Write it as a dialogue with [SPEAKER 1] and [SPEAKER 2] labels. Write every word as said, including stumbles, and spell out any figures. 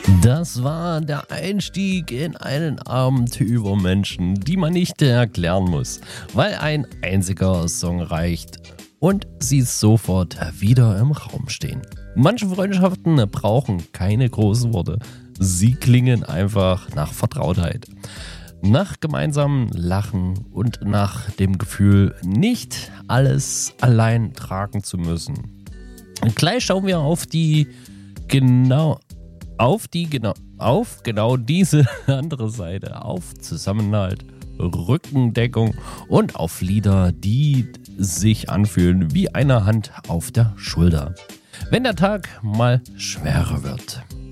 [SPEAKER 1] Das war der Einstieg in einen Abend über Menschen, die man nicht erklären muss, weil ein einziger Song reicht und sie sofort wieder im Raum stehen. Manche Freundschaften brauchen keine großen Worte, sie klingen einfach nach Vertrautheit. Nach gemeinsamem Lachen und nach dem Gefühl, nicht alles allein tragen zu müssen. Gleich schauen wir auf die genau auf die genau auf genau diese andere Seite, auf Zusammenhalt, Rückendeckung und auf Lieder, die sich anfühlen wie eine Hand auf der Schulter, wenn der Tag mal schwerer wird.